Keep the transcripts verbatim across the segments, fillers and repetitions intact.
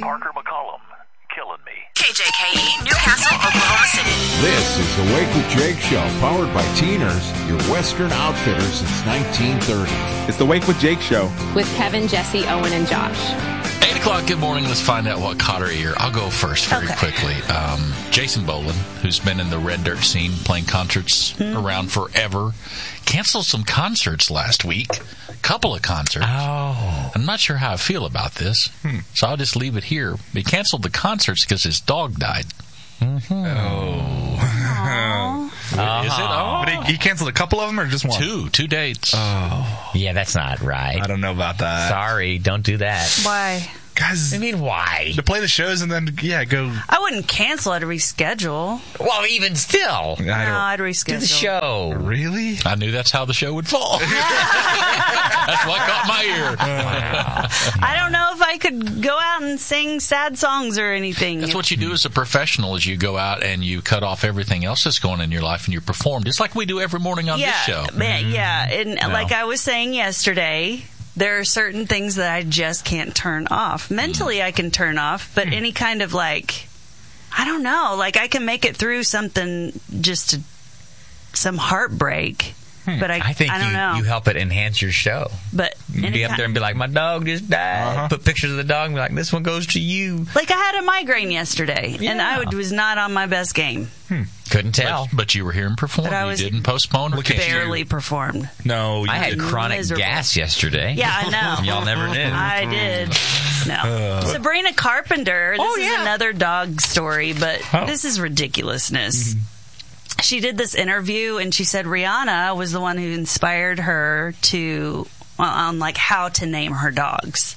Parker McCollum, killing me. K J K E, Newcastle, Oklahoma City. This is the Wake with Jake Show, powered by Teeners, your Western outfitter since nineteen thirty. It's the Wake with Jake Show. With Kevin, Jesse, Owen, and Josh. eight o'clock, good morning. Let's find out what caught our ear. I'll go first very okay. quickly. Um, Jason Boland, who's been in the Red Dirt scene playing concerts mm-hmm. around forever, canceled some concerts last week. A couple of concerts. Oh. I'm not sure how I feel about this, hmm. so I'll just leave it here. He canceled the concerts because his dog died. Mm-hmm. Oh. Uh-huh. Is it? Oh. But he, he canceled a couple of them or just one? Two. Two dates. Oh. Yeah, that's not right. I don't know about that. Sorry, don't do that. Why? Guys, I mean, why? To play the shows and then, yeah, go. I wouldn't cancel. I'd reschedule. Well, even still. I no, I'd reschedule. Do the show. Really? I knew that's how the show would fall. That's what caught my ear. Wow. I don't know if I could go out and sing sad songs or anything. That's what you do as a professional, is you go out and you cut off everything else that's going on in your life and you perform, just like we do every morning on yeah, this show. Man, yeah, and No. like I was saying yesterday, there are certain things that I just can't turn off. Mentally, I can turn off, but any kind of like, I don't know, like I can make it through something, just to, some heartbreak. But I, I think I don't you, know. you help it enhance your show. But you be up there and be like, my dog just died. Uh-huh. Put pictures of the dog and be like, this one goes to you. Like I had a migraine yesterday, Yeah. and I would, was not on my best game. Hmm. Couldn't tell. But, but you were here and performed. But I You was didn't postpone or cancel. Barely performed. No, you I had didn't. chronic Miserable. gas yesterday. Yeah, I know. Y'all never knew. I did. No. Uh, Sabrina Carpenter. This Oh, is yeah. another dog story, but Oh. this is ridiculousness. Mm-hmm. She did this interview, and she said Rihanna was the one who inspired her to, well, on like how to name her dogs.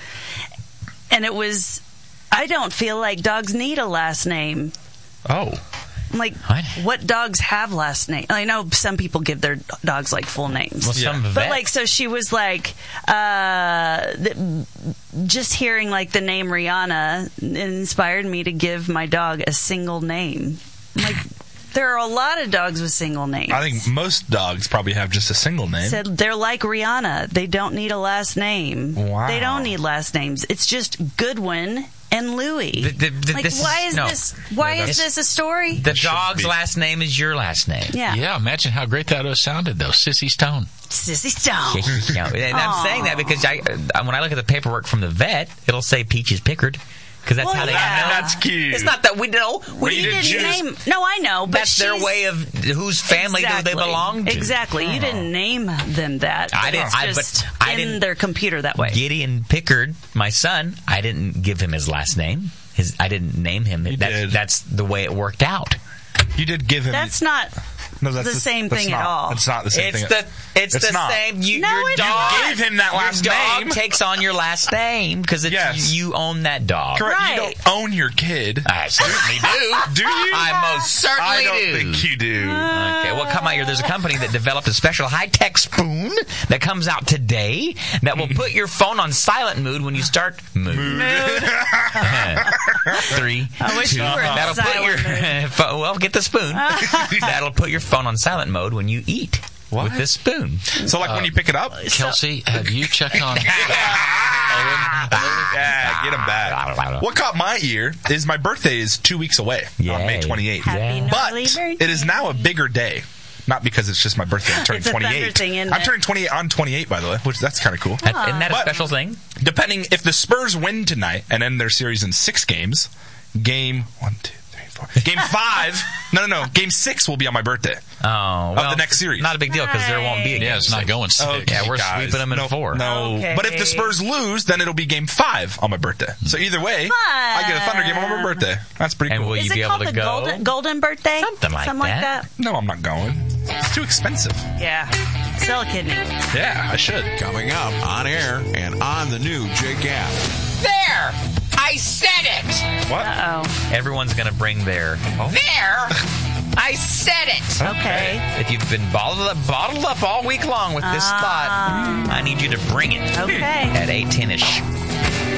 And it was, I don't feel like dogs need a last name. Oh. I'm like, What? what dogs have last name? I know some people give their dogs like full names. Well, some But vet- like, so she was like, uh, th- just hearing like the name Rihanna inspired me to give my dog a single name. I'm like, there are a lot of dogs with single names. I think most dogs probably have just a single name. Said they're like Rihanna. They don't need a last name. Wow. They don't need last names. It's just Goodwin and Louie. The- the- the- like, this why is- is no. this? Why No, is that's- this a story? The should dog's be. last name is your last name. Yeah. Yeah, imagine how great that would have sounded, though. Sissy Stone. Sissy Stone. and I'm Aw. saying that because I, uh, when I look at the paperwork from the vet, it'll say Peaches Pickard. Because that's Well, how they yeah. know. That's cute. It's not that we know. We you didn't did name. No, I know, but That's their she's- way of whose family exactly, do they belong to. Exactly. You didn't name them that. I didn't- It's I- but just I in didn't- their computer that way. Gideon Pickard, my son, I didn't give him his last name. His, I didn't name him. You That's, did. that's the way it worked out. You did give him. That's not no, that's the same that's thing not, at all. It's not the same It's thing. the it's, It's the not. same. You, No, your it's dog not. You gave him that last your dog name. takes on your last name because Yes. you own that dog. Correct. Right. You don't own your kid. I certainly do. Do you? I most certainly I don't do. think you do. Okay, well, come out here. There's a company that developed a special high-tech spoon that comes out today that will put your phone on silent mood when you start mood. Three, I wish two. you were in That'll put silent your phone, well, get the spoon. That'll put your phone on silent mode when you eat What? with this spoon. So, like when you pick it up, Kelsey, have you checked on... yeah, get him back. What caught my ear is my birthday is two weeks away on May Yay. twenty-eighth. Happy But early birthday. it is now a bigger day. Not because it's just my birthday. I'm turning It's a thunder twenty-eight. thing, isn't I'm it? turning twenty-eight on twenty-eight, by the way, which that's kind of cool. That, isn't that a But- special thing? Depending if the Spurs win tonight and end their series in six games, game one, two, three, four, game five. No, no, no. Game six will be on my birthday. Oh, well, the next series. Not a big deal because there won't be a game. Yeah, it's not going six. Okay, Yeah, we're guys. sweeping them in no, four. No, Okay. but if the Spurs lose, then it'll be game five on my birthday. So either way, I get a Thunder game on my birthday. That's pretty And cool. will Is you it be able called to the go? golden, golden birthday? Something like Something that. like No, I'm not going. It's too expensive. that. Yeah. Sell a kidney. Yeah, I should. Coming up on air and on the new Jake app. There! I said it! What? Uh-oh. Everyone's going to bring their there. I said it. Okay. If you've been bottled up, bottled up all week long with this Ah. thought, I need you to bring it Okay. at eight ten ish.